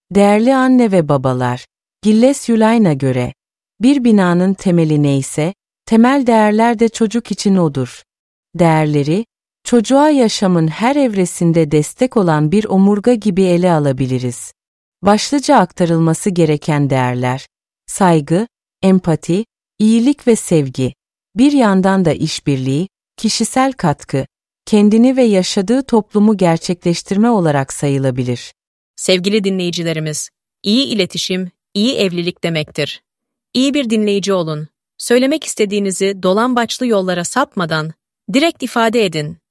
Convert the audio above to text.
Değerli anne ve babalar, Gilles Yulay'ına göre, bir binanın temeli neyse, temel değerler de çocuk için odur. Değerleri, çocuğa yaşamın her evresinde destek olan bir omurga gibi ele alabiliriz. Başlıca aktarılması gereken değerler, saygı, empati, iyilik ve sevgi. Bir yandan da işbirliği, kişisel katkı, kendini ve yaşadığı toplumu gerçekleştirme olarak sayılabilir. Sevgili dinleyicilerimiz, iyi iletişim, iyi evlilik demektir. İyi bir dinleyici olun. Söylemek istediğinizi dolambaçlı yollara sapmadan direkt ifade edin.